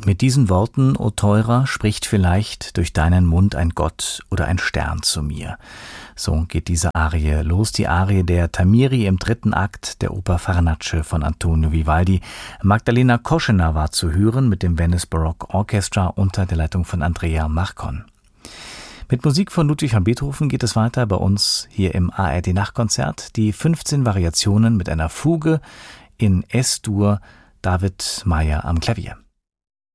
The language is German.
Mit diesen Worten, o Teurer, spricht vielleicht durch deinen Mund ein Gott oder ein Stern zu mir. So geht diese Arie los, die Arie der Tamiri im 3. Akt der Oper Farnace von Antonio Vivaldi. Magdalena Koschener war zu hören mit dem Venice Baroque Orchestra unter der Leitung von Andrea Marcon. Mit Musik von Ludwig van Beethoven geht es weiter bei uns hier im ARD Nachtkonzert. Die 15 Variationen mit einer Fuge in S-Dur, David Meyer am Klavier.